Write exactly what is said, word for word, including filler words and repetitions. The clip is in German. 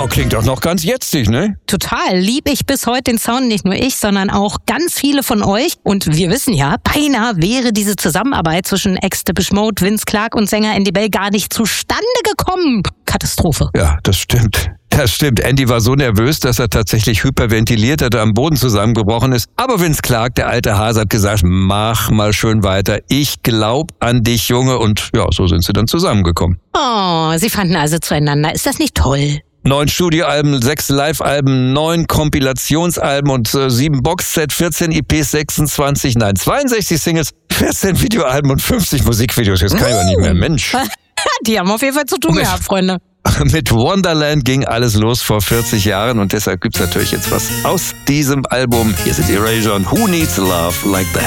klingt doch noch ganz jetzig, ne? Total. Lieb ich bis heute den Sound, nicht nur ich, sondern auch ganz viele von euch. Und wir wissen ja, beinahe wäre diese Zusammenarbeit zwischen Ex-Depeche Mode, Vince Clarke und Sänger Andy Bell gar nicht zustande gekommen. Katastrophe. Ja, das stimmt. Das stimmt. Andy war so nervös, dass er tatsächlich hyperventiliert hat, am Boden zusammengebrochen ist. Aber Vince Clarke, der alte Hase, hat gesagt, mach mal schön weiter. Ich glaub an dich, Junge. Und ja, so sind sie dann zusammengekommen. Oh, sie fanden also zueinander. Ist das nicht toll? Neun Studioalben, sechs Live-Alben, neun Kompilationsalben und äh, sieben Boxset, vierzehn E Ps, sechsundzwanzig, nein, zweiundsechzig Singles, vierzehn Videoalben und fünfzig Musikvideos. Jetzt kann ich aber nicht mehr, Mensch. Die haben auf jeden Fall zu tun gehabt, Freunde. Mit Wonderland ging alles los vor vierzig Jahren und deshalb gibt's natürlich jetzt was aus diesem Album. Hier sind Erasure und Who Needs Love Like That.